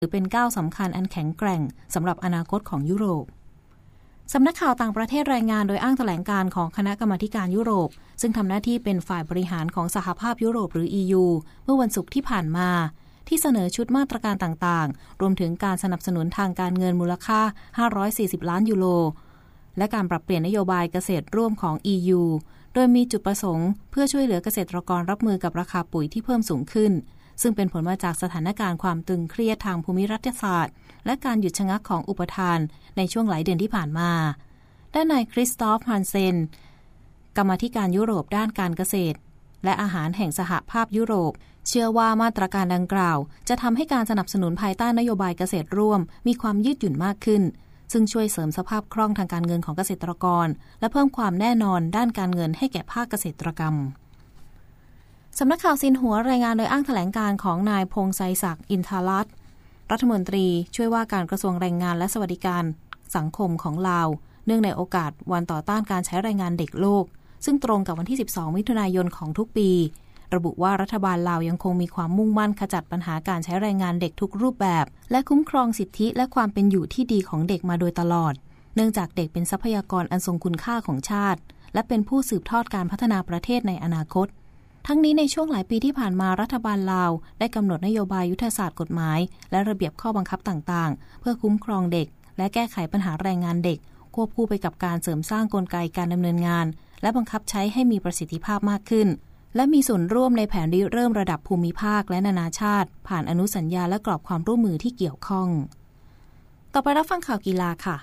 ถือเป็นก้าวสำคัญอันแข็งแกร่งสำหรับอนาคตของยุโรปสำนักข่าวต่างประเทศรายงานโดยอ้างแถลงการของคณะกรรมาการยุโรปซึ่งทำหน้าที่เป็นฝ่ายบริหารของสหภาพยุโรปหรือ EU เมื่อวันศุกร์ที่ผ่านมาที่เสนอชุดมาตรการต่างๆรวมถึงการสนับสนุนทางการเงินมูลค่า540ล้านยูโรและการปรับเปลี่ยนนโยบายเกษตรร่วมของ EU โดยมีจุดประสงค์เพื่อช่วยเหลือเกษตรกรรับมือกับราคาปุ๋ยที่เพิ่มสูงขึ้นซึ่งเป็นผลมาจากสถานการณ์ความตึงเครียดทางภูมิรัฐศาสตร์และการหยุดชะงักของอุปทานในช่วงหลายเดือนที่ผ่านมาด้านนายคริสตอฟ ฮันเซนกรรมาธิการยุโรปด้านการเกษตรและอาหารแห่งสหภาพยุโรปเชื่อว่ามาตรการดังกล่าวจะทำให้การสนับสนุนภายใต้นโยบายเกษตรร่วมมีความยืดหยุ่นมากขึ้นซึ่งช่วยเสริมสภาพคล่องทางการเงินของเกษตรกรและเพิ่มความแน่นอนด้านการเงินให้แก่ภาคเกษตรกรรมสำนักข่าวซินหัวรายงานโดยอ้างแถลงการของนายพงษ์ไสศักดิ์อินทารัตน์รัฐมนตรีช่วยว่าการกระทรวงแรงงานและสวัสดิการสังคมของลาวเนื่องในโอกาสวันต่อต้านการใช้แรงงานเด็กโลกซึ่งตรงกับวันที่12มิถุนายนของทุกปีระบุว่ารัฐบาลลาวยังคงมีความมุ่งมั่นขจัดปัญหาการใช้แรงงานเด็กทุกรูปแบบและคุ้มครองสิทธิและความเป็นอยู่ที่ดีของเด็กมาโดยตลอดเนื่องจากเด็กเป็นทรัพยากรอันทรงคุณค่าของชาติและเป็นผู้สืบทอดการพัฒนาประเทศในอนาคตทั้งนี้ในช่วงหลายปีที่ผ่านมารัฐบาลลาวได้กำหนดนโยบายยุทธศาสตร์กฎหมายและระเบียบข้อบังคับต่างๆเพื่อคุ้มครองเด็กและแก้ไขปัญหาแรงงานเด็กควบคู่ไปกับการเสริมสร้างกลไกการดำเนินงานและบังคับใช้ให้มีประสิทธิภาพมากขึ้นและมีส่วนร่วมในแผนริเริ่มระดับภูมิภาคและนานาชาติผ่านอนุสัญญาและกรอบความร่วมมือที่เกี่ยวข้องต่อไปรับฟังข่าวกีฬาค่ะ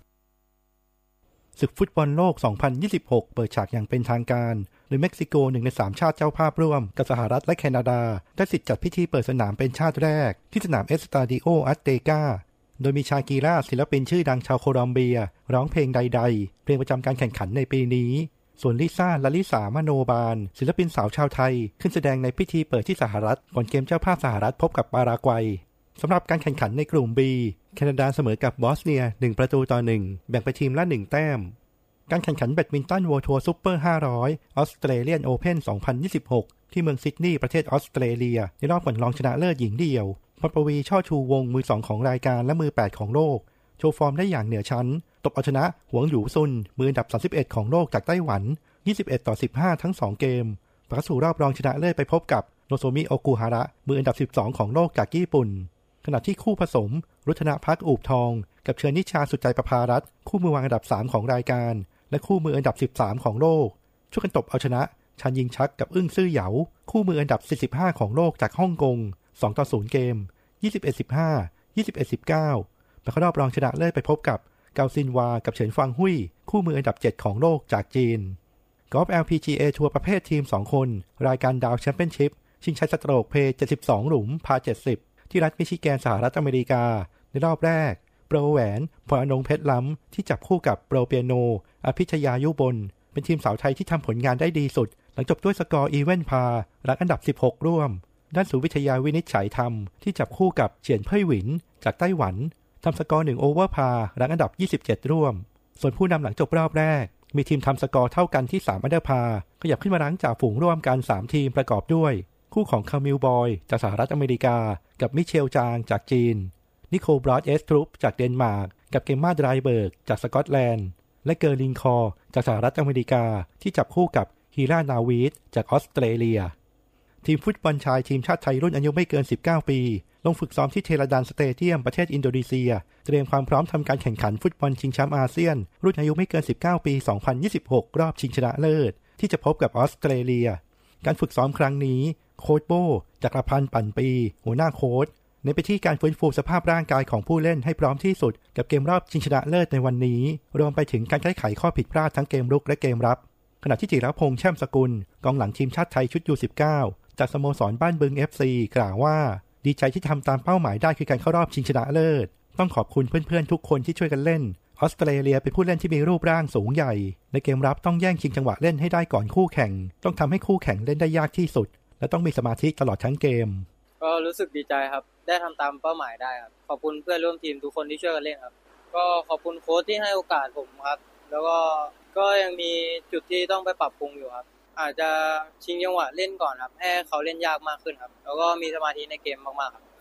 ศึกฟุตบอลโลก 2026 เปิดฉากอย่างเป็นทางการโดยเม็กซิโก1ใน3ชาติเจ้าภาพร่วมกับสหรัฐและแคนาดาได้สิทธิ์จัดพิธีเปิดสนามเป็นชาติแรกที่สนามเอสตาดิโออัตเตกาโดยมีชากีราศิลปินชื่อดังชาวโคลอมเบียร้องเพลงใดๆเพลงประจำการแข่งขันในปีนี้ส่วนลิซ่าลาลิสามโนบาลศิลปินสาวชาวไทยขึ้นแสดงในพิธีเปิดที่สหรัฐก่อนเกมเจ้าภาพสหรัฐพบกับปารากวัยสำหรับการแข่งขันในกลุ่ม B แคนาดาเสมอกับบอสเนีย1-1แบ่งไปทีมละ1แต้มการแข่งขันแบดมินตัน World Tour Super 500 Australian Open 2026 ที่เมืองซิดนีย์ประเทศออสเตรเลียในรอบก่อนรองชนะเลิศหญิงเดี่ยวพลปวีช่อชูวงมือ2ของรายการและมือ8ของโลกโชว์ฟอร์มได้อย่างเหนือชั้นตบเอาชนะหวงหยูซุนมืออันดับ31ของโลกจากไต้หวัน21-15ทั้ง2เกมผ่านสู่รอบรองชนะเลิศไปพบกับโนโซมิโอกุฮาระมืออันดับ12ของโลกจากญี่ปุ่นขณะที่คู่ผสมรุธนภักอูบทองกับเชิญนิชาสุดใจประภารัตน์คู่มือวางอันดับ3ของรายการและคู่มืออันดับ13ของโลกช่วยกันตบเอาชนะชันยิงชักกับอึ้งซื่อเหยาคู่มืออันดับ45ของโลกจากฮ่องกง2-0เกม21-15 21-19และเข้ารอบรองชนะเลิศไปพบกับเกาซินวากับเฉินฟางหุยคู่มืออันดับ7ของโลกจากจีนกอล์ฟ LPGA ทัวร์ประเภททีม2คนรายการดาวแชมเปี้ยนชิพชิงชัยสโตรกเพย์72หลุมพา70ที่รัฐมิชิแกนสหรัฐอเมริกาในรอบแรกโปรแหวนพรอนงเพชรล้ำที่จับคู่กับโปรเปียโนอภิชยายุบลเป็นทีมสาวไทยที่ทำผลงานได้ดีสุดหลังจบด้วยสกอร์อีเวนต์พารังอันดับ16ร่วมด้านสุวิทยาวินิจฉัยธรรมที่จับคู่กับเฉียนเพ่ยหวินจากไต้หวันทำสกอร์1โอเวอร์พารังอันดับ27ร่วมส่วนผู้นำหลังจบรอบแรกมีทีมทำสกอร์เท่ากันที่3อันเดอร์พาขยับขึ้นมารั้งจ่าฝูงร่วมกัน3ทีมประกอบด้วยคู่ของคามิลบอยจากสหรัฐอเมริกากับมิเชลจางจากจีนนิโคลบรอดเอสทรูปจากเดนมาร์กกับเกมมาไดรเบิร์กจากสกอตแลนด์และเกอร์ลิงคอร์จากสหรัฐอเมริกาที่จับคู่กับฮีรานาวีดจากออสเตรเลียทีมฟุตบอลชายทีมชาติไทยรุ่นอายุไม่เกิน19ปีลงฝึกซ้อมที่เทราดานสเตเดียมประเทศอินโดนีเซียเตรียมความพร้อมทำการแข่งขันฟุตบอลชิงแชมป์อาเซียนรุ่นอายุไม่เกิน19ปี2026รอบชิงชนะเลิศที่จะพบกับออสเตรเลียการฝึกซ้อมครั้งนี้โค้ชโบจักรพันธ์ปั่นปีหัวหน้าโค้ชในไปที่การฟื้นฟูสภาพร่างกายของผู้เล่นให้พร้อมที่สุดกับเกมรอบชิงชนะเลิศในวันนี้รวมไปถึงการแก้ไขข้อผิดพลาดทั้งเกมรุกและเกมรับขณะที่จิรพงษ์แช่มสกุลกองหลังทีมชาติไทยชุด U19 จากสโมสรบ้านบึง FC กล่าวว่าดีใจที่ทำตามเป้าหมายได้คือการเข้ารอบชิงชนะเลิศต้องขอบคุณเพื่อนๆทุกคนที่ช่วยกันเล่นออสเตรเลียเป็นผู้เล่นที่มีรูปร่างสูงใหญ่ในเกมรับต้องแย่งชิงจังหวะเล่นให้ได้ก่อนคู่แข่งต้องทำให้คู่แข่งเล่นได้ยากที่สุดและต้องมีสมาธิตลอดทั้งเกมก็รู้สึกดีใจครับได้ทำตามเป้าหมายได้ครับขอบคุณเพื่อนร่วมทีมทุกคนที่ช่วยกันเล่นครับก็ขอบคุณโค้ชที่ให้โอกาสผมครับแล้วก็ยังมีจุดที่ต้องไปปรับปรุงอยู่ครับอาจจะชิงจังหวะเล่นก่อนครับให้เขาเล่นยากมากขึ้นครับแล้วก็มีสมาธิในเกมมากๆครับ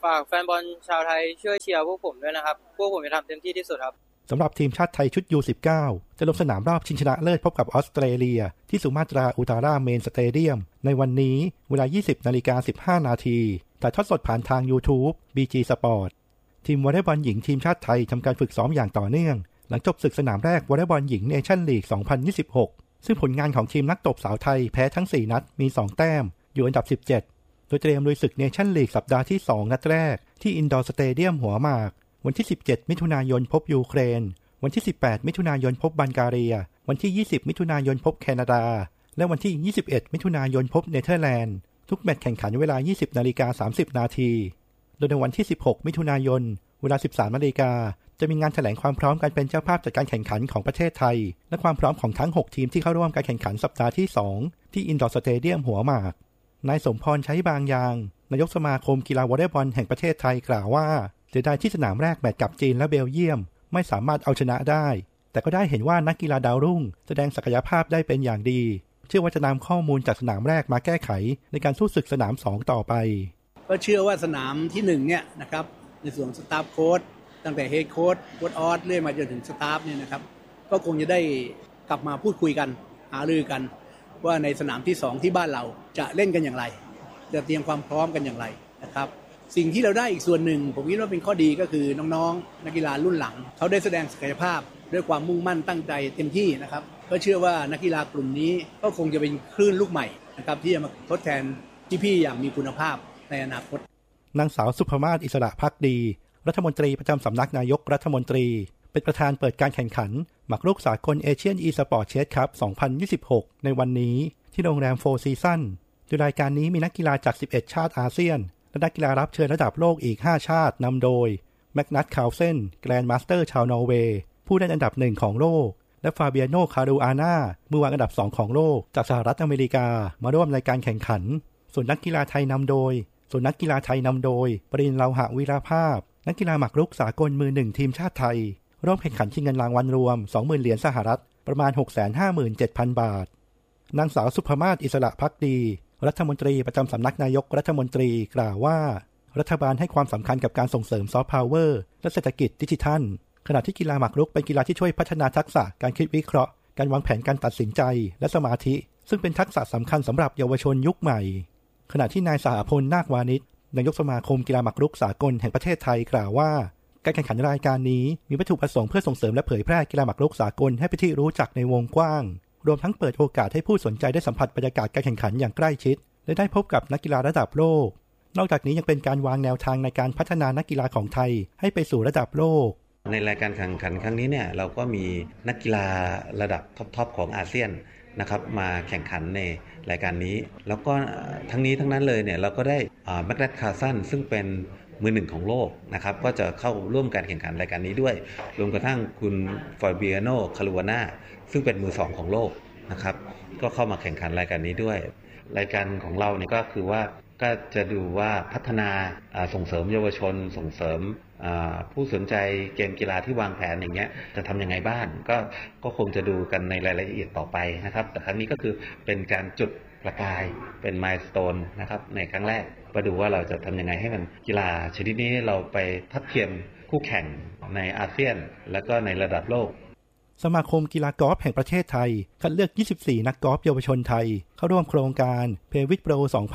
ฝากแฟนบอลชาวไทยช่วยเชียร์พวกผมด้วยนะครับพวกผมจะทำเต็มที่ที่สุดครับสำหรับทีมชาติไทยชุด U19 จะลงสนามรอบชิงชนะเลิศพบกับออสเตรเลียที่สุมาตราอุตาราเมนสเตเดียมในวันนี้เวลา 20:15 น.ถ่ายทอดสดผ่านทาง YouTube BG Sport ทีมวอลเลย์บอลหญิงทีมชาติไทยทำการฝึกซ้อมอย่างต่อเนื่องหลังจบศึกสนามแรกวอลเลย์บอลหญิงเนชั่นลีก 2026 ซึ่งผลงานของทีมนักตบสาวไทยแพ้ทั้ง 4 นัดมี 2 แต้มอยู่อันดับ 17 โดยเตรียมลุยศึกเนชั่นลีกสัปดาห์ที่ 2 นัดแรกที่อินดอร์สเตเดียมหัวหมากวันที่ 17 มิถุนายนพบยูเครนวันที่ 18 มิถุนายนพบบัลแกเรียวันที่ 20 มิถุนายนพบแคนาดาและวันที่ 21 มิถุนายนพบเนเธอร์แลนด์ทุกแมตช์แข่งขันเวลา 20:30 น.โดยในวันที่ 16 มิถุนายนเวลา 13 นาฬิกาจะมีงานแถลงความพร้อมการเป็นเจ้าภาพจัดการแข่งขันของประเทศไทยและความพร้อมของทั้ง 6 ทีมที่เข้าร่วมการแข่งขันสัปดาห์ที่ 2 ที่อินดอร์สเตเดียมหัวหมากนายสมพรใช้บางยางนายกสมาคมกีฬาวอลเลย์บอลแห่งประเทศไทยกล่าวว่าเสียดายที่สนามแรกแมตช์กับจีนและเบลเยียมไม่สามารถเอาชนะได้แต่ก็ได้เห็นว่านักกีฬาดาวรุ่งแสดงศักยภาพได้เป็นอย่างดีเชื่อว่าจะนำข้อมูลจากสนามแรกมาแก้ไขในการสู้ศึกสนาม2ต่อไปก็เชื่อว่าสนามที่1เนี่ยนะครับในส่วนสตาฟโค้ชตั้งแต่เฮดโค้ชโค้ชออสเรื่อยมาจนถึงสตาฟเนี่ยนะครับก็คงจะได้กลับมาพูดคุยกันหารือกันว่าในสนามที่2ที่บ้านเราจะเล่นกันอย่างไรจะเตรียมความพร้อมกันอย่างไรนะครับสิ่งที่เราได้อีกส่วนหนึ่งผมคิดว่าเป็นข้อดีก็คือน้องๆนักกีฬารุ่นหลังเขาได้แสดงศักยภาพด้วยความมุ่งมั่นตั้งใจเต็มที่นะครับก็เชื่อว่านักกีฬากลุ่มนี้ก็คงจะเป็นคลื่นลูกใหม่นะครับที่จะมาทดแทนพี่ๆอย่างมีคุณภาพในอนาคตนางสาวสุภมาศอิสระภักดีรัฐมนตรีประจำสำนักนายกรัฐมนตรีเป็นประธานเปิดการแข่งขันหมากรุกสากลเอเชียนอีสปอร์ตเชสคัพ 2026 ในวันนี้ที่โรงแรมโฟร์ซีซั่นโดยรายการนี้มีนักกีฬาจาก 11 ชาติอาเซียนและนักกีฬารับเชิญระดับโลกอีก 5 ชาตินำโดยแมกนัส คาร์ลเซนแกรนด์มาสเตอร์ชาวนอร์เวย์ผู้ได้อันดับ1ของโลกและฟาเบียโน คารูอาน่ามือวางอันดับ2ของโลกจากสหรัฐอเมริกามาร่วมในการแข่งขันส่วนนักกีฬาไทยนำโดยปริญเลาหะวีรภาพนักกีฬาหมากรุกสากลมือ1ทีมชาติไทยร่วมแข่งขันชิงเงินรางวัลรวม 20,000 เหรียญสหรัฐประมาณ 657,000 บาทนางสาวสุภมาศอิสระภักดีรัฐมนตรีประจำสำนักนายกรัฐมนตรีกล่าวว่ารัฐบาลให้ความสำคัญกับการส่งเสริมซอฟต์พาวเวอร์และเศรษฐกิจดิจิทัลขณะที่กีฬาหมากรุกเป็นกีฬาที่ช่วยพัฒนาทักษะการคิดวิเคราะห์การวางแผนการตัดสินใจและสมาธิซึ่งเป็นทักษะสำคัญสำหรับเยาวชนยุคใหม่ขณะที่นายสหพลนาควานิชนายกสมาคมกีฬาหมากรุกสากลแห่งประเทศไทยกล่าวว่าการแข่งขันรายการนี้มีวัตถุประสงค์เพื่อส่งเสริมและเผยแพร่กีฬาหมากรุกสากลให้เป็นที่รู้จักในวงกว้างรวมทั้งเปิดโอกาสให้ผู้สนใจได้สัมผัสบรรยากาศการแข่งขันอย่างใกล้ชิดและได้พบกับนักกีฬาระดับโลกนอกจากนี้ยังเป็นการวางแนวทางในการพัฒนานักกีฬาของไทยให้ไปสู่ระดับโลกในรายการแข่งขันครั้งนี้เนี่ยเราก็มีนักกีฬาระดับท็อปของอาเซียนนะครับมาแข่งขันในรายการนี้แล้วก็ทั้งนี้ทั้งนั้นเลยเนี่ยเราก็ได้แมกนัส คาร์ลเซนซึ่งเป็นมือ1ของโลกนะครับก็จะเข้าร่วมการแข่งขันรายการนี้ด้วยรวมกระทั่งคุณฟาเบียโน คารูอาน่าซึ่งเป็นมือ2ของโลกนะครับก็เข้ามาแข่งขันรายการนี้ด้วยรายการของเราเนี่ยก็คือว่าก็จะดูว่าพัฒนาส่งเสริมเยาวชนส่งเสริมผู้สนใจเกมกีฬาที่วางแผนอย่างเงี้ยจะทำยังไงบ้างก็คงจะดูกันในรายละเอียดต่อไปนะครับแต่ครั้งนี้ก็คือเป็นการจุดประกายเป็นมายสโตนนะครับในครั้งแรกมาดูว่าเราจะทำยังไงให้มันกีฬาชนิดนี้เราไปทัดเทียมคู่แข่งในอาเซียนและก็ในระดับโลกสมาคมกีฬากอล์ฟแห่งประเทศไทยคัดเลือก24นักกอล์ฟเยาวชนไทยเข้าร่วมโครงการเพวิทโปร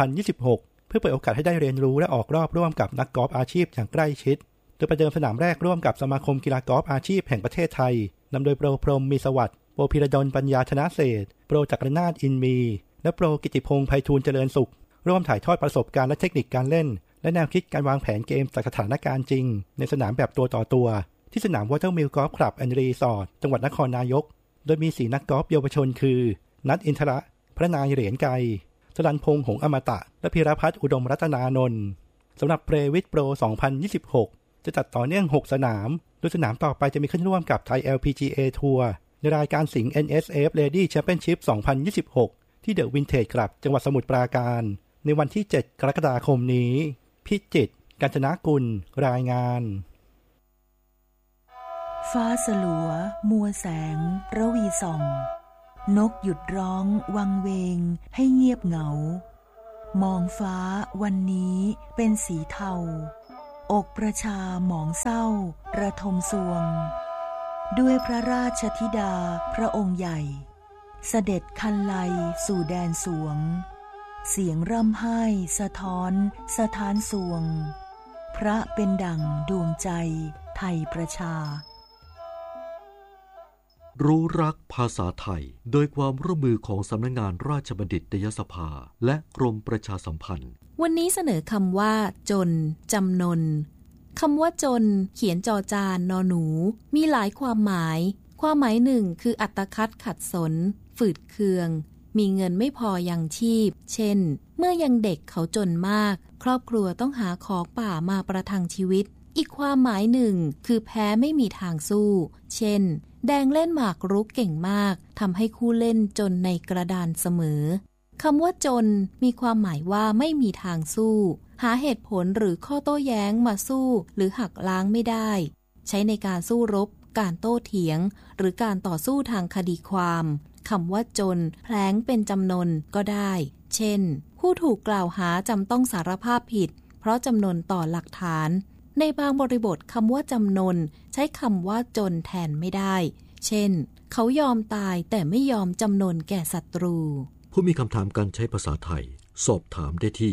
2026 เพื่อเปิดโอกาสให้ได้เรียนรู้และออกรอบร่วมกับนักกอล์ฟอาชีพอย่างใกล้ชิดโดยประเดิมสนามแรกร่วมกับสมาคมกีฬากอล์ฟอาชีพแห่งประเทศไทยนำโดยโปรพรหมมีสวัสดิ์โปรพิรดลปัญญาธนเศรษฐ์โปรจักรนาถอินมีและโปรกิติพงษ์ไพฑูรย์เจริญสุขร่วมถ่ายทอดประสบการณ์และเทคนิคการเล่นและแนวคิดการวางแผนเกมจากสถานการณ์จริงในสนามแบบตัวต่อตัวที่สนามวอเตอร์มิลกอล์ฟคลับแอนด์รีสอร์ทจังหวัดนครนายกโดยมี4นักกอล์ฟเยาวชนคือนัทอินทระพระนายเหรียญไกรสรัญพงษ์หงส์อมตะและพีรพัฒน์อุดมรัตนานนท์สำหรับเพวิทโปร 2026 จะจัดต่อเนื่อง6สนามโดยสนามต่อไปจะมีขึ้นร่วมกับไทย LPGA ทัวร์ในรายการสิงห์ NSF Lady Championship 2026 ที่เดอะวินเทจคลับจังหวัดสมุทรปราการในวันที่7กรกฎาคมนี้พิจิตร กาญจนกุลรายงานฟ้าสลัวมัวแสงระวีส่องนกหยุดร้องวังเวงให้เงียบเหงามองฟ้าวันนี้เป็นสีเทาอกประชาหมองเศร้าระทมสวงด้วยพระราชธิดาพระองค์ใหญ่เสด็จคันไลสู่แดนสวงเสียงร่ำไห้สะท้อนสถานสวงพระเป็นดั่งดวงใจไทยประชารู้รักภาษาไทยโดยความร่วมมือของสำนักงานราชบัณฑิตยสภาและกรมประชาสัมพันธ์วันนี้เสนอคำว่าจนจำนนคำว่าจนเขียนจอจานนอหนูมีหลายความหมายหนึ่งคืออัตคัดขัดสนฝืดเคืองมีเงินไม่พอยังชีพเช่นเมื่อยังเด็กเขาจนมากครอบครัวต้องหาของป่ามาประทังชีวิตอีกความหมายหนึ่งคือแพ้ไม่มีทางสู้เช่นแดงเล่นหมากรุกเก่งมากทำให้คู่เล่นจนในกระดานเสมอคำว่าจนมีความหมายว่าไม่มีทางสู้หาเหตุผลหรือข้อโต้แย้งมาสู้หรือหักล้างไม่ได้ใช้ในการสู้รบการโต้เถียงหรือการต่อสู้ทางคดีความคำว่าจนแผลงเป็นจำนนก็ได้เช่นผู้ถูกกล่าวหาจำต้องสารภาพผิดเพราะจำนนต่อหลักฐานในบางบริบทคำว่าจำนนใช้คำว่าจนแทนไม่ได้เช่นเขายอมตายแต่ไม่ยอมจำนนแก่ศัตรูผู้มีคำถามการใช้ภาษาไทยสอบถามได้ที่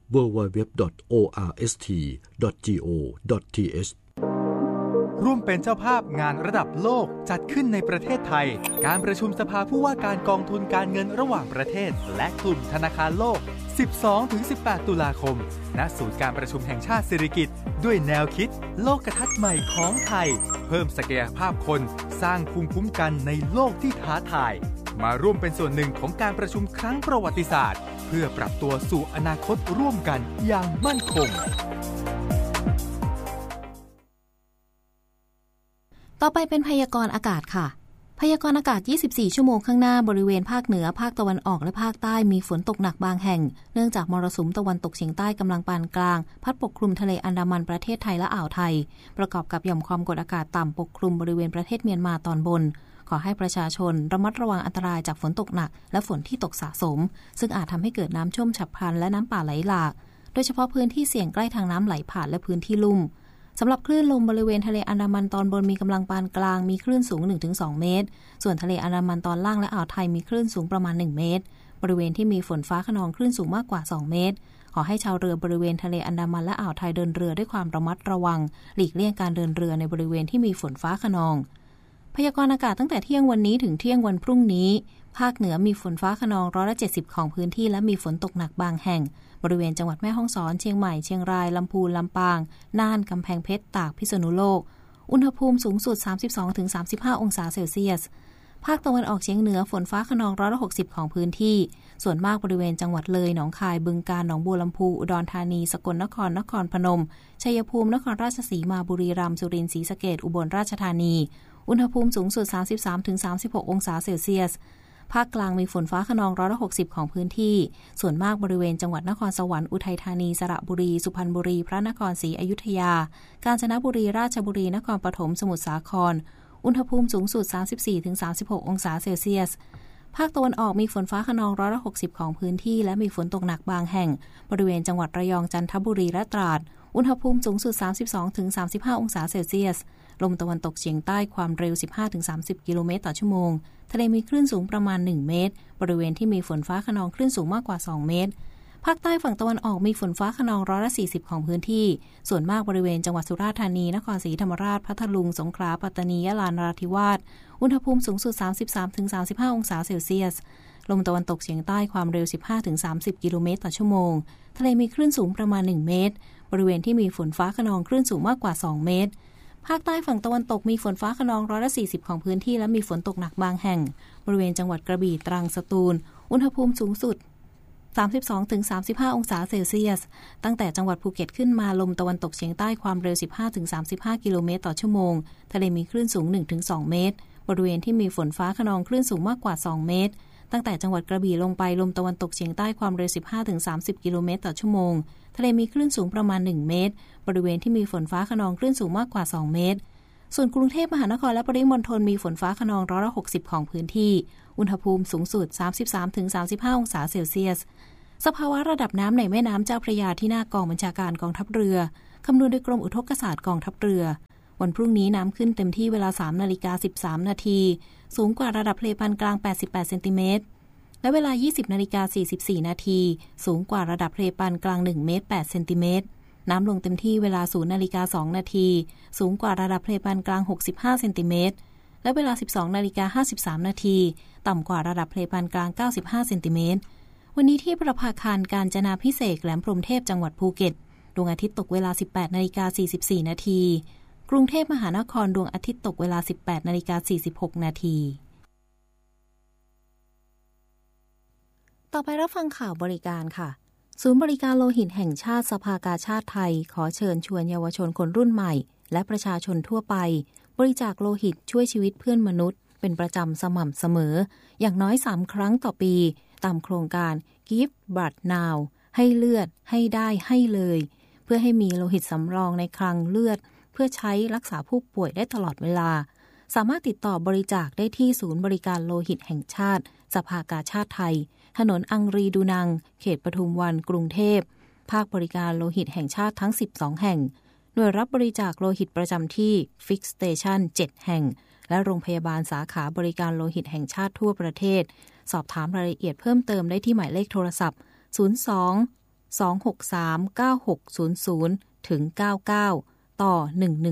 www.orst.go.th ร่วมเป็นเจ้าภาพงานระดับโลกจัดขึ้นในประเทศไทยการประชุมสภาผู้ว่าการกองทุนการเงินระหว่างประเทศและกลุ่มธนาคารโลก 12-18 ตุลาคมณศูนย์การประชุมแห่งชาติสิริกิติ์ด้วยแนวคิดโลกทัศน์ใหม่ของไทยเพิ่มศักยภาพคนสร้างภูมิคุ้มกันในโลกที่ท้าทายมาร่วมเป็นส่วนหนึ่งของการประชุมครั้งประวัติศาสตร์เพื่อปรับตัวสู่อนาคตร่วมกันอย่างมั่นคงต่อไปเป็นพยากรณ์อากาศค่ะพยากรณ์อากาศ24ชั่วโมงข้างหน้าบริเวณภาคเหนือภาคตะวันออกและภาคใต้มีฝนตกหนักบางแห่งเนื่องจากมรสุมตะวันตกเฉียงใต้กำลังปานกลางพัดปกคลุมทะเลอันดามันประเทศไทยและอ่าวไทยประกอบกับหย่อมความกดอากาศต่ำปกคลุมบริเวณประเทศเมียนมาตอนบนขอให้ประชาชนระมัดระวังอันตรายจากฝนตกหนักและฝนที่ตกสะสมซึ่งอาจทำให้เกิดน้ำท่วมฉับพลันและน้ำป่าไหลหลากโดยเฉพาะพื้นที่เสี่ยงใกล้ทางน้ำไหลผ่านและพื้นที่ลุ่มสำหรับคลื่นลมบริเวณทะเลอันดามันตอนบนมีกำลังปานกลางมีคลื่นสูง 1-2 เมตรส่วนทะเลอันดามันตอนล่างและอ่าวไทยมีคลื่นสูงประมาณ1เมตรบริเวณที่มีฝนฟ้าคะนองคลื่นสูงมากกว่า2เมตรขอให้ชาวเรือบริเวณทะเลอันดามันและอ่าวไทยเดินเรือด้วยความระมัดระวังหลีกเลี่ยงการเดินเรือในบริเวณที่มีฝนฟ้าคะนองพยากรณ์อากาศตั้งแต่เที่ยงวันนี้ถึงเที่ยงวันพรุ่งนี้ภาคเหนือมีฝนฟ้าคะนอง170ของพื้นที่และมีฝนตกหนักบางแห่งบริเวณจังหวัดแม่ฮ่องสอนเชียงใหม่เชียงรายลำพูนลำปางน่านกำแพงเพชรตากพิษณุโลกอุณหภูมิสูงสุด 32-35 องศาเซลเซียสภาคตะวันออกเฉียงเหนือฝนฟ้าคะนอง160ของพื้นที่ส่วนมากบริเวณจังหวัดเลยหนองคายบึงกาฬหนองบัวลำพูอุดรธานีสกลนครนครพนมชัยภูมินครราชสีมาบุรีรัมย์สุรินทร์ศรีสะเกษอุบลราชธานีอุณหภูมิสูงสุด 33-36 องศาเซลเซียสภาคกลางมีฝนฟ้าคะนอง160ของพื้นที่ส่วนมากบริเวณจังหวัดนครสวรรค์อุทัยธานีสระบุรีสุพรรณบุรีพระนครศรีอยุธยากาญจนบุรีราชบุรีนครปฐมสมุทรสาครอุณหภูมิสูงสุด 34-36 องศาเซลเซียสภาคตะวันออกมีฝนฟ้าคะนอง160ของพื้นที่และมีฝนตกหนักบางแห่งบริเวณจังหวัดระยองจันทบุรีและตราดอุณหภูมิสูงสุด 32-35 องศาเซลเซียสลมตะวันตกเฉียงใต้ความเร็ว 15-30 กิโลเมตรต่อชั่วโมงทะเลมีคลื่นสูงประมาณ1เมตรบริเวณที่มีฝนฟ้าคะนองคลื่นสูงมากกว่า2เมตรภาคใต้ฝั่งตะวันออกมีฝนฟ้าคะนอง140ของพื้นที่ส่วนมากบริเวณจังหวัดสุราษฎร์ธานีนครศรีธรรมราชพัทลุงสงขลาปัตตานียะลานราธิวาสอุณหภูมิสูงสุด 33-35 องศาเซลเซียสลมตะวันตกเฉียงใต้ความเร็ว 15-30 กิโลเมตรต่อชั่วโมงทะเลมีคลื่นสูงประมาณ1เมตรบริเวณที่มีฝนฟ้าคะนองคลื่นสูงมากกว่า2เมตรภาคใต้ฝั่งตะวันตกมีฝนฟ้าคะนอง140ของพื้นที่และมีฝนตกหนักบางแห่งบริเวณจังหวัดกระบี่ตรังสตูลอุณหภูมิสูงสุด 32-35 องศาเซลเซียสตั้งแต่จังหวัดภูเก็ตขึ้นมาลมตะวันตกเฉียงใต้ความเร็ว 15-35 กิโลเมตรต่อชั่วโมงทะเลมีคลื่นสูง 1-2 เมตรบริเวณที่มีฝนฟ้าคะนองคลื่นสูงมากกว่า2เมตรตั้งแต่จังหวัดกระบี่ลงไปลมตะวันตกเฉียงใต้ความเร็ว 15-30 กิโลเมตรต่อชั่วโมงทะเลมีคลื่นสูงประมาณ1เมตรบริเวณที่มีฝนฟ้าคะนองคลื่นสูงมากกว่า2เมตรส่วนกรุงเทพมหานครและปริมณฑลมีฝนฟ้าคะนอง160ของพื้นที่อุณหภูมิสูงสุด 33-35 องศาเซลเซียสสภาวะระดับน้ำในแม่น้ำเจ้าพระยาที่หน้ากองบัญชาการกองทัพเรือคำนวณโดยกรมอุทกศาสตร์กองทัพเรือวันพรุ่งนี้น้ำขึ้นเต็มที่เวลา 3:13 นาทีสูงกว่าระดับทะเลปานกลาง88เซนติเมตรและเวลา 20:44 นาทีสูงกว่าระดับทะเลปานกลาง1เมตร8เซนติเมตรน้ำลงเต็มที่เวลา 0:02 นาทีสูงกว่าระดับทะเลปานกลาง65เซนติเมตรและเวลา 12:53 นาทีต่ำกว่าระดับทะเลปานกลาง95เซนติเมตรวันนี้ที่ประภาคารกาญจนาภิเษกแหลมพรหมเทพจังหวัดภูเก็ตดวงอาทิตย์ตกเวลา 18:44 นาทีกรุงเทพมหานครดวงอาทิตย์ตกเวลา 18:46 นาทีต่อไปรับฟังข่าวบริการค่ะศูนย์บริการโลหิตแห่งชาติสภากาชาดไทยขอเชิญชวนเยาวชนคนรุ่นใหม่และประชาชนทั่วไปบริจาคโลหิตช่วยชีวิตเพื่อนมนุษย์เป็นประจำสม่ำเสมออย่างน้อย3ครั้งต่อปีตามโครงการ Give Blood Now ให้เลือดให้ได้ให้เลยเพื่อให้มีโลหิตสำรองในคลังเลือดเพื่อใช้รักษาผู้ป่วยได้ตลอดเวลาสามารถติดต่อบริจาคได้ที่ศูนย์บริการโลหิตแห่งชาติสภากาชาดไทยถนนอังรีดูนังเขตปทุมวันกรุงเทพภาคบริการโลหิตแห่งชาติทั้ง12แห่งหน่วยรับบริจาคโลหิตประจำที่ Fix Station 7 แห่งและโรงพยาบาลสาขาบริการโลหิตแห่งชาติทั่วประเทศสอบถามรายละเอียดเพิ่มเติมได้ที่หมายเลขโทรศัพท์02-263-9600 ถึง 99 ต่อ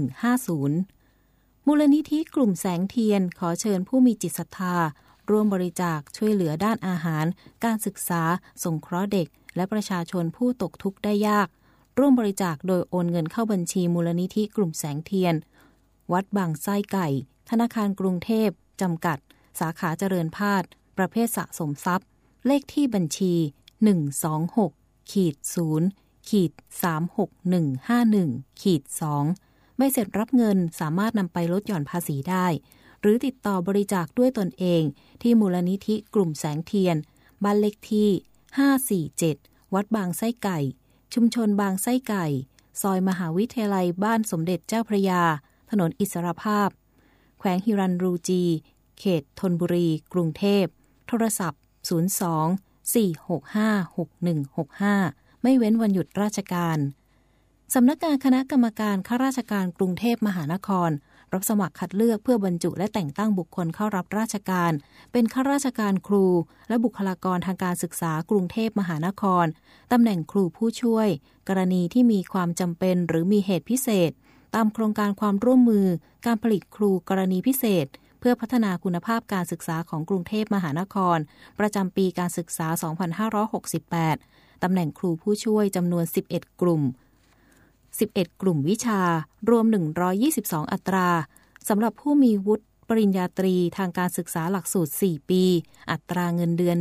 1150มูลนิธิกลุ่มแสงเทียนขอเชิญผู้มีจิตศรัทธาร่วมบริจาคช่วยเหลือด้านอาหารการศึกษาสงเคราะห์เด็กและประชาชนผู้ตกทุกข์ได้ยากร่วมบริจาคโดยโอนเงินเข้าบัญชีมูลนิธิกลุ่มแสงเทียนวัดบางไส้ไก่ธนาคารกรุงเทพจำกัดสาขาเจริญพาดประเภทสะสมทรัพย์เลขที่บัญชี 126-0-36151-2 ใบเสร็จรับเงินสามารถนำไปลดหย่อนภาษีได้หรือติดต่อบริจาคด้วยตนเองที่มูลนิธิกลุ่มแสงเทียนบ้านเลขที่547วัดบางไส้ไก่ชุมชนบางไส้ไก่ซอยมหาวิทยาลัยบ้านสมเด็จเจ้าพระยาถนนอิสรภาพแขวงฮิรัญรูจีเขตธนบุรีกรุงเทพโทรศัพท์02-465-6165ไม่เว้นวันหยุดราชการสำนักงานคณะกรรมการข้าราชการกรุงเทพมหานครรับสมัครคัดเลือกเพื่อบรรจุและแต่งตั้งบุคคลเข้ารับราชการเป็นข้าราชการครูและบุคลากรทางการศึกษากรุงเทพมหานครตำแหน่งครูผู้ช่วยกรณีที่มีความจำเป็นหรือมีเหตุพิเศษตามโครงการความร่วมมือการผลิตครูกรณีพิเศษเพื่อพัฒนาคุณภาพการศึกษาของกรุงเทพมหานครประจำปีการศึกษา 2568 ตำแหน่งครูผู้ช่วยจำนวน 11 กลุ่มวิชารวม122อัตราสำหรับผู้มีวุฒิปริญญาตรีทางการศึกษาหลักสูตร4ปีอัตราเงินเดือน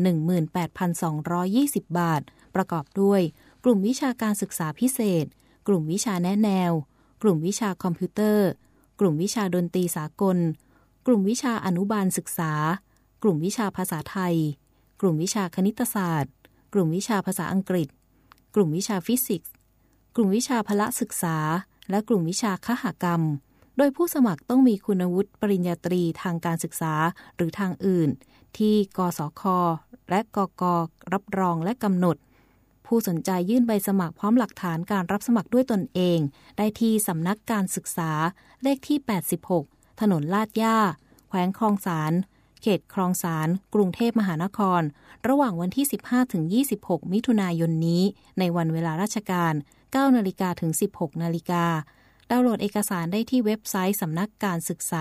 18,220 บาทประกอบด้วยกลุ่มวิชาการศึกษาพิเศษกลุ่มวิชาแนะแนวกลุ่มวิชาคอมพิวเตอร์กลุ่มวิชาดนตรีสากลกลุ่มวิชาอนุบาลศึกษากลุ่มวิชาภาษาไทยกลุ่มวิชาคณิตศาสตร์กลุ่มวิชาภาษาอังกฤษกลุ่มวิชาฟิสิกส์กลุ่มวิชาพละศึกษาและกลุ่มวิชาคหกรรมโดยผู้สมัครต้องมีคุณวุฒิปริญญาตรีทางการศึกษาหรือทางอื่นที่กสค.และกก.รับรองและกำหนดผู้สนใจยื่นใบสมัครพร้อมหลักฐานการรับสมัครด้วยตนเองได้ที่สำนักการศึกษาเลขที่86ถนนลาดย่าแขวงคลองสานเขตคลองสานกรุงเทพมหานครระหว่างวันที่ 15-26 มิถุนายนนี้ในวันเวลาราชการ 9:00 น. ถึง 16:00 น. ดาวน์โหลดเอกสารได้ที่เว็บไซต์สำนักการศึกษา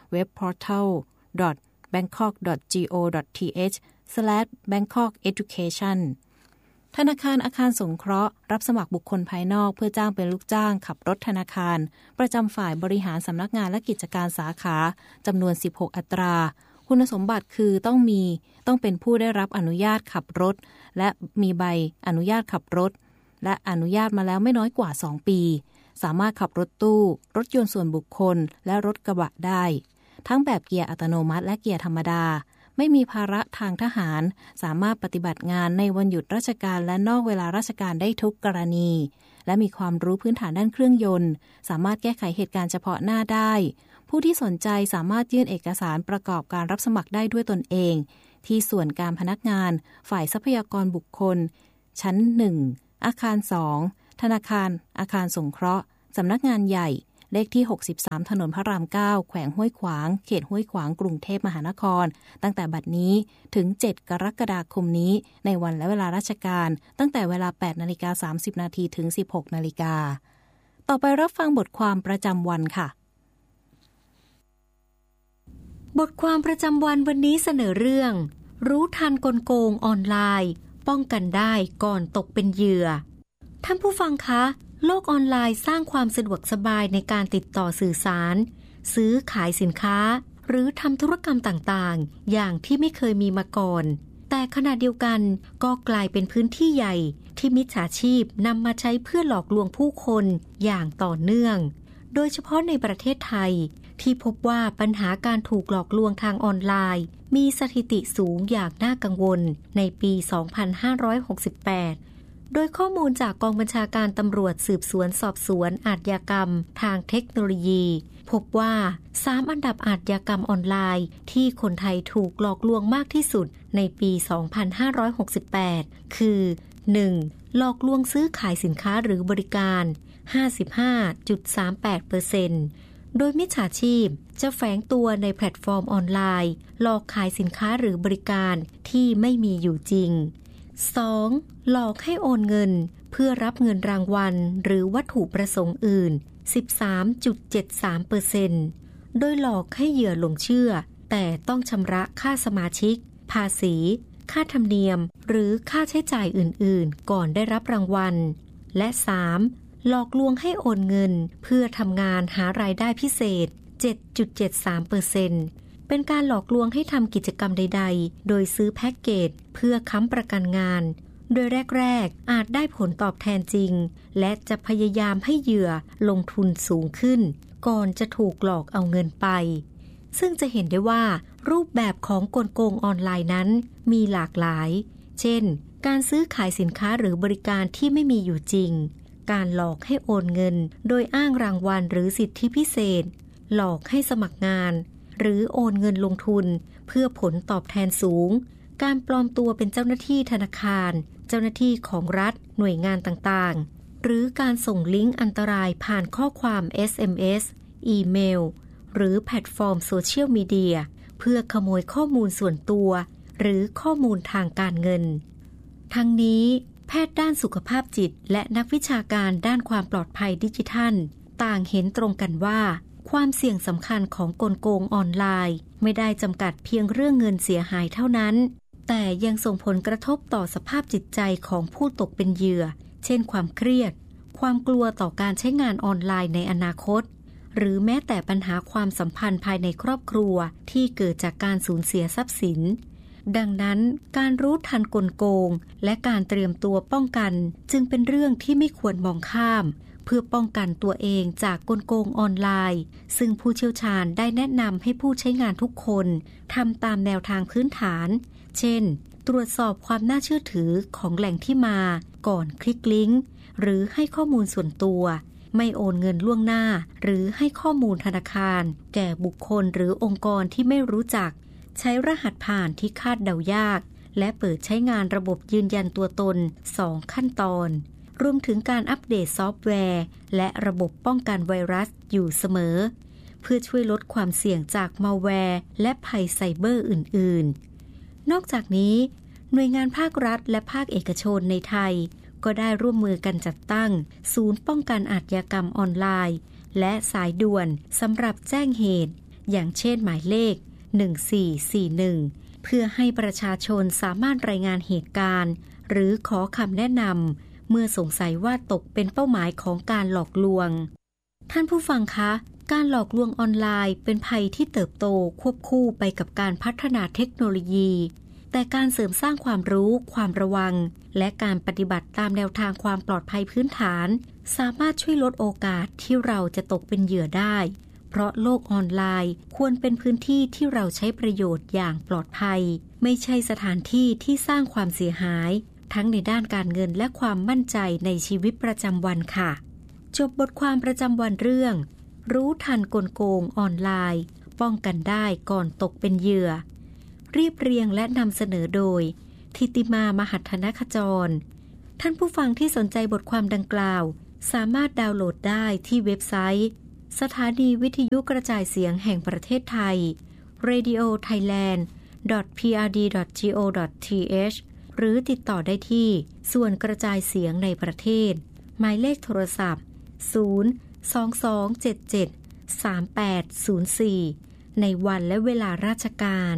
webportal.bangkok.go.th/bangkokeducation ธนาคารอาคารสงเคราะห์รับสมัครบุคคลภายนอกเพื่อจ้างเป็นลูกจ้างขับรถธนาคารประจำฝ่ายบริหารสำนักงานและกิจการสาขาจำนวน16อัตราคุณสมบัติคือต้องเป็นผู้ได้รับอนุญาตขับรถและมีใบอนุญาตขับรถและอนุญาตมาแล้วไม่น้อยกว่า2ปีสามารถขับรถตู้รถยนต์ส่วนบุคคลและรถกระบะได้ทั้งแบบเกียร์อัตโนมัติและเกียร์ธรรมดาไม่มีภาระทางทหารสามารถปฏิบัติงานในวันหยุดราชการและนอกเวลาราชการได้ทุกกรณีและมีความรู้พื้นฐานด้านเครื่องยนต์สามารถแก้ไขเหตุการณ์เฉพาะหน้าได้ผู้ที่สนใจสามารถยื่นเอกสารประกอบการรับสมัครได้ด้วยตนเองที่ส่วนการพนักงานฝ่ายทรัพยากรบุคคลชั้น1อาคาร2ธนาคารอาคารสงเคราะห์สำนักงานใหญ่เลขที่63ถนนพระราม9แขวงห้วยขวางเขตห้วยขวางกรุงเทพมหานครตั้งแต่บัดนี้ถึง7กรกฎาคมนี้ในวันและเวลาราชการตั้งแต่เวลา 8:30 น.ถึง 16:00 น.ต่อไปรับฟังบทความประจำวันค่ะบทความประจำวันวันนี้เสนอเรื่องรู้ทันกลโกงออนไลน์ป้องกันได้ก่อนตกเป็นเหยื่อท่านผู้ฟังคะโลกออนไลน์สร้างความสะดวกสบายในการติดต่อสื่อสารซื้อขายสินค้าหรือทำธุรกรรมต่างๆอย่างที่ไม่เคยมีมาก่อนแต่ขณะเดียวกันก็กลายเป็นพื้นที่ใหญ่ที่มิจฉาชีพนำมาใช้เพื่อหลอกลวงผู้คนอย่างต่อเนื่องโดยเฉพาะในประเทศไทยที่พบว่าปัญหาการถูกหลอกลวงทางออนไลน์มีสถิติสูงอย่างน่ากังวลในปี 2568 โดยข้อมูลจากกองบัญชาการตำรวจสืบสวนสอบสวนอาชญากรรมทางเทคโนโลยีพบว่า3อันดับอาชญากรรมออนไลน์ที่คนไทยถูกหลอกลวงมากที่สุดในปี 2568 คือ 1. หลอกลวงซื้อขายสินค้าหรือบริการ 55.38%โดยมิจฉาชีพจะแฝงตัวในแพลตฟอร์มออนไลน์หลอกขายสินค้าหรือบริการที่ไม่มีอยู่จริง 2. หลอกให้โอนเงินเพื่อรับเงินรางวัลหรือวัตถุประสงค์อื่น 13.73% โดยหลอกให้เหยื่อหลงเชื่อแต่ต้องชำระค่าสมาชิกภาษีค่าธรรมเนียมหรือค่าใช้จ่ายอื่นๆก่อนได้รับรางวัลและ 3. หลอกลวงให้โอนเงินเพื่อทำงานหารายได้พิเศษ 7.73%เป็นการหลอกลวงให้ทำกิจกรรมใดๆโดยซื้อแพ็กเกจเพื่อค้ำประกันงานโดยแรกๆอาจได้ผลตอบแทนจริงและจะพยายามให้เหยื่อลงทุนสูงขึ้นก่อนจะถูกหลอกเอาเงินไปซึ่งจะเห็นได้ว่ารูปแบบของกลโกงออนไลน์นั้นมีหลากหลายเช่นการซื้อขายสินค้าหรือบริการที่ไม่มีอยู่จริงการหลอกให้โอนเงินโดยอ้างรางวัลหรือสิทธิพิเศษหลอกให้สมัครงานหรือโอนเงินลงทุนเพื่อผลตอบแทนสูงการปลอมตัวเป็นเจ้าหน้าที่ธนาคารเจ้าหน้าที่ของรัฐหน่วยงานต่างๆหรือการส่งลิงก์อันตรายผ่านข้อความ SMS อีเมลหรือแพลตฟอร์มโซเชียลมีเดียเพื่อขโมยข้อมูลส่วนตัวหรือข้อมูลทางการเงินทั้งนี้แพทย์ด้านสุขภาพจิตและนักวิชาการด้านความปลอดภัยดิจิทัลต่างเห็นตรงกันว่าความเสี่ยงสำคัญของกลโกงออนไลน์ไม่ได้จำกัดเพียงเรื่องเงินเสียหายเท่านั้นแต่ยังส่งผลกระทบต่อสภาพจิตใจของผู้ตกเป็นเหยื่อเช่นความเครียดความกลัวต่อการใช้งานออนไลน์ในอนาคตหรือแม้แต่ปัญหาความสัมพันธ์ภายในครอบครัวที่เกิดจากการสูญเสียทรัพย์สินดังนั้นการรู้ทันกลโกงและการเตรียมตัวป้องกันจึงเป็นเรื่องที่ไม่ควรมองข้ามเพื่อป้องกันตัวเองจากกลโกงออนไลน์ซึ่งผู้เชี่ยวชาญได้แนะนำให้ผู้ใช้งานทุกคนทำตามแนวทางพื้นฐานเช่นตรวจสอบความน่าเชื่อถือของแหล่งที่มาก่อนคลิกลิงก์หรือให้ข้อมูลส่วนตัวไม่โอนเงินล่วงหน้าหรือให้ข้อมูลธนาคารแก่บุคคลหรือองค์กรที่ไม่รู้จักใช้รหัสผ่านที่คาดเดายากและเปิดใช้งานระบบยืนยันตัวตน2ขั้นตอนรวมถึงการอัปเดตซอฟต์แวร์และระบบป้องกันไวรัสอยู่เสมอเพื่อช่วยลดความเสี่ยงจากมัลแวร์และภัยไซเบอร์อื่นๆนอกจากนี้หน่วยงานภาครัฐและภาคเอกชนในไทยก็ได้ร่วมมือกันจัดตั้งศูนย์ป้องกันอาชญากรรมออนไลน์และสายด่วนสำหรับแจ้งเหตุอย่างเช่นหมายเลข1441เพื่อให้ประชาชนสามารถรายงานเหตุการณ์หรือขอคำแนะนำเมื่อสงสัยว่าตกเป็นเป้าหมายของการหลอกลวงท่านผู้ฟังคะการหลอกลวงออนไลน์เป็นภัยที่เติบโตควบคู่ไปกับการพัฒนาเทคโนโลยีแต่การเสริมสร้างความรู้ความระวังและการปฏิบัติตามแนวทางความปลอดภัยพื้นฐานสามารถช่วยลดโอกาสที่เราจะตกเป็นเหยื่อได้เพราะโลกออนไลน์ควรเป็นพื้นที่ที่เราใช้ประโยชน์อย่างปลอดภัยไม่ใช่สถานที่ที่สร้างความเสียหายทั้งในด้านการเงินและความมั่นใจในชีวิตประจำวันค่ะจบบทความประจำวันเรื่องรู้ทันกลโกงออนไลน์ป้องกันได้ก่อนตกเป็นเหยื่อเรียบเรียงและนำเสนอโดยทิติมามหัทธนขจรท่านผู้ฟังที่สนใจบทความดังกล่าวสามารถดาวน์โหลดได้ที่เว็บไซต์สถานีวิทยุกระจายเสียงแห่งประเทศไทย radiothailand.prd.go.th หรือติดต่อได้ที่ส่วนกระจายเสียงในประเทศหมายเลขโทรศัพท์022773804ในวันและเวลาราชการ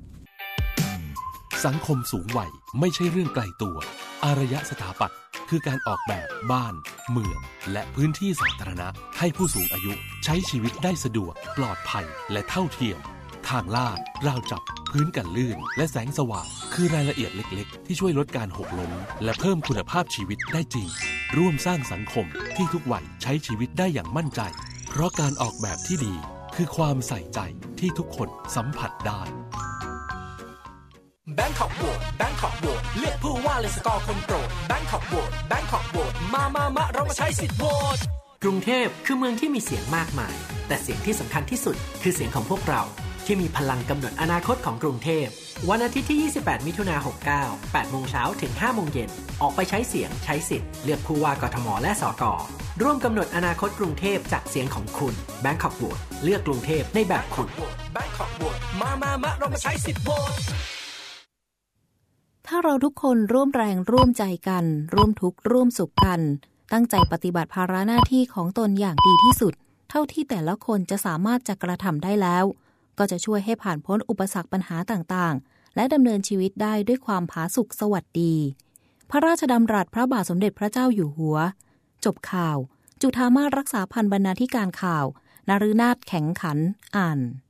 สังคมสูงวัยไม่ใช่เรื่องไกลตัวอารยสถาปัตย์คือการออกแบบบ้านเมืองและพื้นที่สาธารณะให้ผู้สูงอายุใช้ชีวิตได้สะดวกปลอดภัยและเท่าเทียมทางลาดราวจับพื้นกันลื่นและแสงสว่างคือรายละเอียดเล็กๆที่ช่วยลดการหกล้มและเพิ่มคุณภาพชีวิตได้จริงร่วมสร้างสังคมที่ทุกวัยใช้ชีวิตได้อย่างมั่นใจเพราะการออกแบบที่ดีคือความใส่ใจที่ทุกคนสัมผัสได้ Bangkok Vote Bangkok Vote เลือกผู้ว่าเลยสกอร์คนโปรด Bangkok Vote Bangkok Vote มาเรามาใช้สิทธิ์โหวตกรุงเทพคือเมืองที่มีเสียงมากมายแต่เสียงที่สำคัญที่สุดคือเสียงของพวกเราที่มีพลังกำหนดอนาคตของกรุงเทพวันอาทิตย์ที่28มิถุนายน69 8 โมงเช้าถึง 5 โมงเย็นออกไปใช้เสียงใช้สิทธิ์เลือกผู้ว่ากทมและสกร่วมกำหนดอนาคตกรุงเทพจากเสียงของคุณ Bangkok Vote เลือกกรุงเทพในแบบคุณ Bangkok Vote มาเรามาใช้สิทธิ์โหวตถ้าเราทุกคนร่วมแรงร่วมใจกันร่วมทุกข์ร่วมสุขกันตั้งใจปฏิบัติภาระหน้าที่ของตนอย่างดีที่สุดเท่าที่แต่ละคนจะสามารถจะกระทำได้แล้วก็จะช่วยให้ผ่านพ้นอุปสรรคปัญหาต่างๆและดำเนินชีวิตได้ด้วยความผาสุกสวัสดีพระราชดำรัสพระบาทสมเด็จพระเจ้าอยู่หัวจบข่าวจุฑามาสรักษาพันธ์บรรณาธิการข่าวนฤนาถแข็งขันอ่าน